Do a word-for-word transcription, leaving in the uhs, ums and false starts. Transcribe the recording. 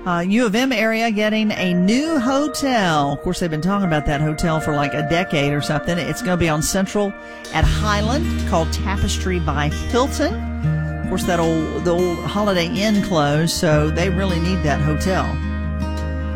Uh, U of M area getting a new hotel. Of course, they've been talking about that hotel for like a decade or something. It's going to be on Central at Highland, called Tapestry by Hilton. Of course, that old the old Holiday Inn closed, so they really need that hotel.